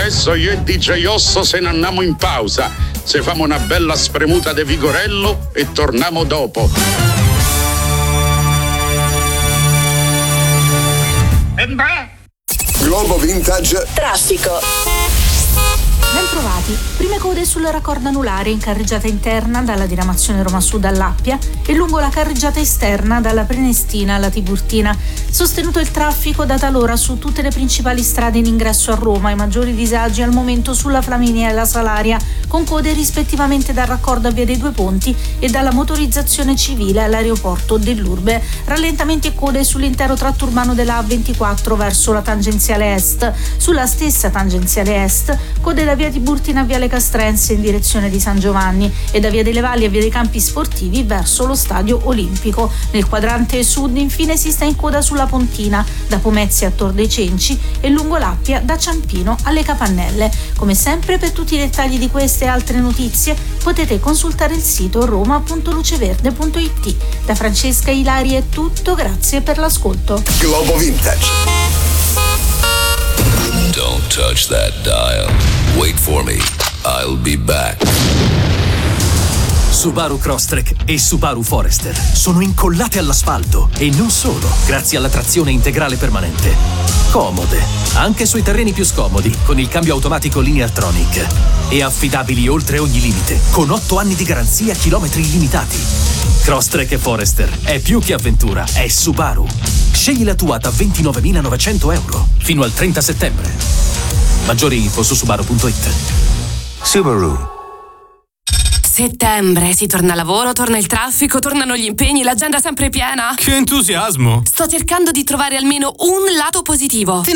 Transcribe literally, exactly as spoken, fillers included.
adesso io e D J Osso se ne andiamo in pausa. Se famo una bella spremuta de vigorello e torniamo dopo. Globo Vintage Traffico. Ben trovati. Prime code sulla raccordo anulare in carreggiata interna dalla diramazione Roma Sud all'Appia e lungo la carreggiata esterna dalla Prenestina alla Tiburtina. Sostenuto il traffico da talora su tutte le principali strade in ingresso a Roma e maggiori disagi al momento sulla Flaminia e la Salaria, con code rispettivamente dal raccordo a Via dei Due Ponti e dalla motorizzazione civile all'aeroporto dell'Urbe. Rallentamenti e code sull'intero tratto urbano della A ventiquattro verso la tangenziale est. Sulla stessa tangenziale est, code da Via Tiburtina a Viale Castrense in direzione di San Giovanni e da Via delle Valli a Via dei Campi Sportivi verso lo Stadio Olimpico. Nel quadrante sud infine si sta in coda sulla Pontina da Pomezia a Tor dei Cenci e lungo l'Appia da Ciampino alle Capannelle. Come sempre, per tutti i dettagli di queste e altre notizie potete consultare il sito roma punto luceverde punto it. Da Francesca Ilari è tutto, grazie per l'ascolto. Globo Vintage. Don't touch that dial. Wait for me. I'll be back. Subaru Crosstrek e Subaru Forester sono incollate all'asfalto e non solo, grazie alla trazione integrale permanente. Comode, anche sui terreni più scomodi, con il cambio automatico Lineartronic. E affidabili oltre ogni limite, con otto anni di garanzia e chilometri illimitati. Crosstrek e Forester è più che avventura, è Subaru. Scegli la tua da ventinovemilanovecento euro fino al trenta settembre. Maggiori info su subaru punto it. Subaru. Settembre, si torna a lavoro, torna il traffico, tornano gli impegni, l'agenda sempre piena. Che entusiasmo! Sto cercando di trovare almeno un lato positivo.